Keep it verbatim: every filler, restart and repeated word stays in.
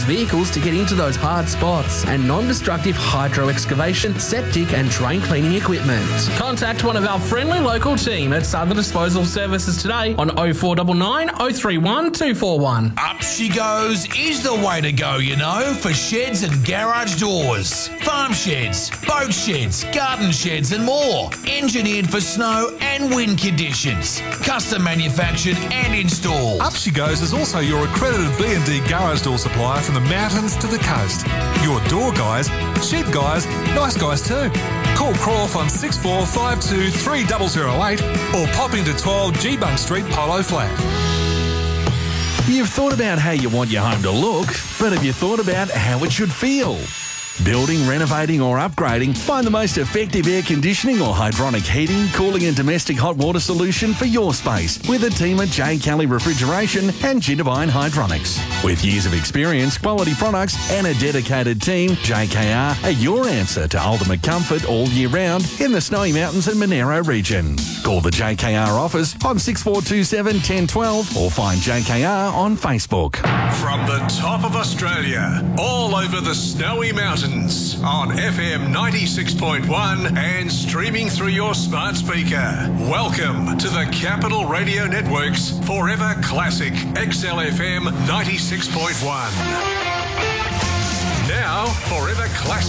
vehicles to get into those hard spots, and non-destructive hydro excavation, septic and drain cleaning equipment. Contact one of our friendly local team at Southern Disposal Services today on oh four nine nine, oh three one, two four one. Up She Goes is the way to go, you know, for sheds and garage doors. Farm sheds, boat sheds, garden sheds and more. Engineered for snow and wind conditions. Custom manufactured and installed. Up She Goes is also your accredited B and D garage door supplier from the mountains to the coast. Your door guys, shed guys, nice guys too. Call Croft on six four five two, three zero zero eight or pop into twelve G Bunk Street, Polo Flat. You've thought about how you want your home to look, but have you thought about how it should feel? Building, renovating or upgrading, find the most effective air conditioning or hydronic heating, cooling and domestic hot water solution for your space with a team at J. Kelly Refrigeration and Jittavine Hydronics. With years of experience, quality products and a dedicated team, J K R are your answer to ultimate comfort all year round in the Snowy Mountains and Monero region. Call the J K R office on six four two seven, one oh one two or find J K R on Facebook. From the top of Australia, all over the Snowy Mountains, on F M ninety-six point one and streaming through your smart speaker. Welcome to the Capital Radio Network's Forever Classic X L F M ninety-six point one. Now, Forever Classic.